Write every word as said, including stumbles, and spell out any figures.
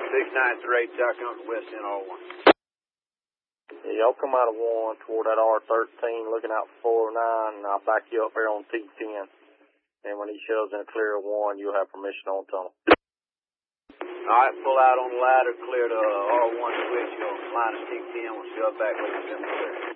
six nine three eight, South Country West End R one. Yeah, y'all come out of one toward that R thirteen, looking out for four oh nine, and I'll back you up here on T ten. And when he shoves in a clear of one, you'll have permission on tunnel. All right, pull out on the ladder, clear to uh, R one switch, you'll line of T ten, we'll shove back with the clear.